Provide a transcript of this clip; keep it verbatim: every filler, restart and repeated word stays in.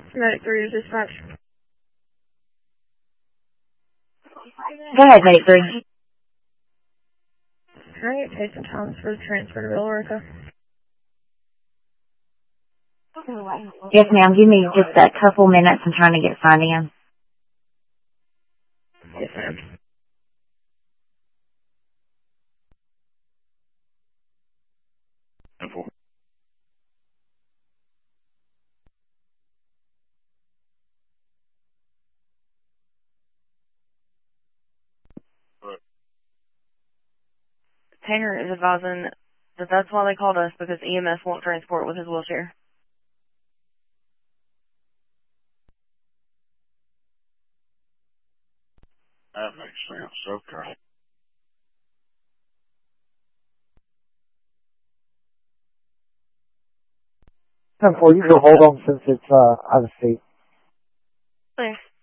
Medic three is dispatch. Go ahead, Medic three. Alright, take some time for the transfer to Villa. Yes, ma'am. Give me just a couple minutes. I'm trying to get signed in. Yes, ma'am. Simple. Tanner is advising that that's why they called us, because E M S won't transport with his wheelchair. That makes sense. Okay. ten four, you can hold on since it's uh, out of state. There.